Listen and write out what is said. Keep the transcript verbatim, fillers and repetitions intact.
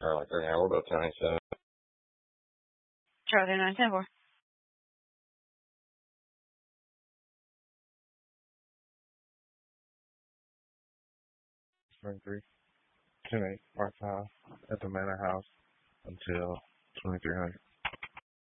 Or like, yeah, we'll go ten ninety-seven. Charlie nine ten four. twenty-three. ten eight, part time at the Manor House until twenty-three hundred.